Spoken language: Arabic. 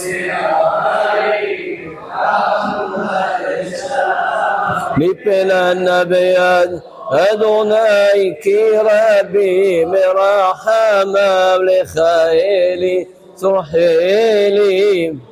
مثل النبيان أدوناي كي ربي مرحمة لخيلي سرحيلي